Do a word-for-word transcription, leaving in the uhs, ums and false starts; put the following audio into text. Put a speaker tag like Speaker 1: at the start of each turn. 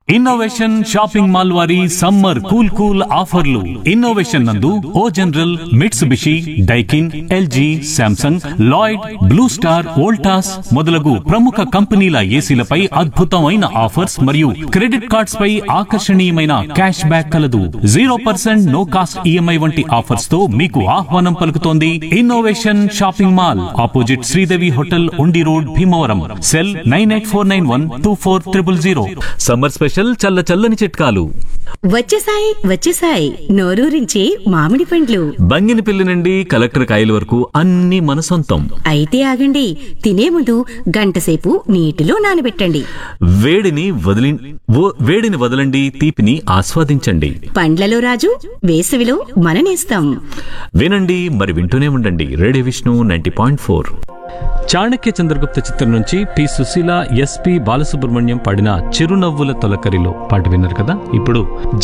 Speaker 1: Innovation shopping mall వారి summer cool cool ఆఫర్లు. Innovation నందు ఓ general, Mitsubishi, Daikin, LG, Samsung, Lloyd, blue star, Voltas మొదలగు ప్రముఖ కంపెనీల ఏసీలపై అద్భుతమైన ఆఫర్స్ మరియు క్రెడిట్ కార్డ్స్ పై ఆకర్షణీయమైన క్యాష్ బ్యాక్ కలదు. Zero percent no cost EMI వంటి ఆఫర్స్ తో మీకు ఆహ్వానం పలుకుతోంది innovation shopping mall, opposite Sridevi hotel, ఉండి road, Bhimavaram. Cell nine eight four nine one two four triple zero. Summer special చల్ల చల్లని చిట్కాలు.
Speaker 2: వచ్చేసాయి వచ్చేసాయి నోరూరించే మామిడి పండ్లు.
Speaker 1: బంగిని పిల్లి నుండి కలెక్టర్ కాయల వరకు అన్ని మన సొంతం.
Speaker 2: అయితే ఆగండి, తినే ముందు గంట సేపు నీటిలో నానబెట్టండి.
Speaker 1: వేడిని వదిలి ఓ- వేడిని వదలండి, తీపిని ఆస్వాదించండి.
Speaker 2: పండ్లలో రాజు, వేసవిలో మననేస్తాం.
Speaker 1: వినండి మరి వింటూనే ఉండండి radio Vishnu ninety point four. Chanakya Chandragupta చిత్రం నుంచి పి సుశీల, ఎస్పి బాలసుబ్రహ్మణ్యం పాడిన చిరునవ్వుల తొలకరిలో పాట విన్నారు కదా. ఇప్పుడు